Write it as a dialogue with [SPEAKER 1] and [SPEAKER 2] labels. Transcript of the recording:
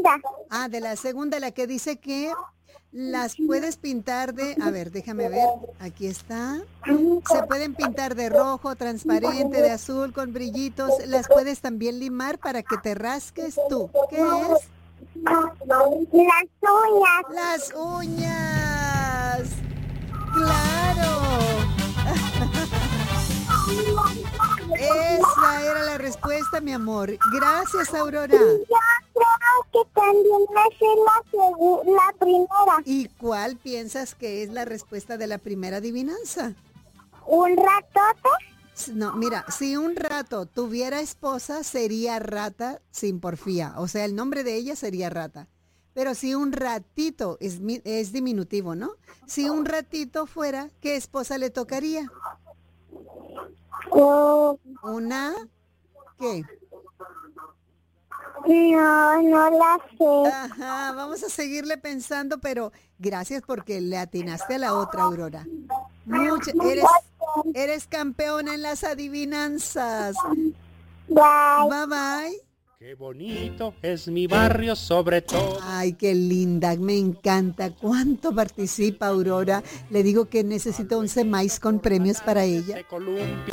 [SPEAKER 1] segunda.
[SPEAKER 2] De la segunda, la que dice que las puedes pintar de... A ver, déjame ver. Aquí está. Se pueden pintar de rojo, transparente, de azul, con brillitos. Las puedes también limar para que te rasques tú. ¿Qué es?
[SPEAKER 1] Las uñas.
[SPEAKER 2] ¡Las uñas! ¡Claro! Esa era la respuesta, mi amor. Gracias, Aurora.
[SPEAKER 1] Yo creo que también es la primera.
[SPEAKER 2] ¿Y cuál piensas que es la respuesta de la primera adivinanza?
[SPEAKER 1] ¿Un ratote?
[SPEAKER 2] No, mira, si un rato tuviera esposa, sería rata sin porfía. O sea, el nombre de ella sería rata. Pero si un ratito es diminutivo, ¿no? Si un ratito fuera, ¿qué esposa le tocaría? ¿Una? ¿Qué?
[SPEAKER 1] No la sé.
[SPEAKER 2] Ajá, vamos a seguirle pensando, pero gracias porque le atinaste a la otra, Aurora. Eres campeona en las adivinanzas.
[SPEAKER 1] Bye.
[SPEAKER 2] Bye bye.
[SPEAKER 3] Qué bonito es mi barrio sobre todo.
[SPEAKER 2] Ay, qué linda, me encanta. ¿Cuánto participa Aurora? Le digo que necesito 11 maíz con premios para ella.
[SPEAKER 3] Se columpia